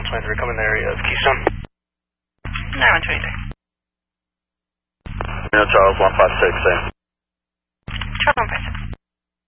693, come in the area of Keystone. 9123. Charles 156, same. Charles 156.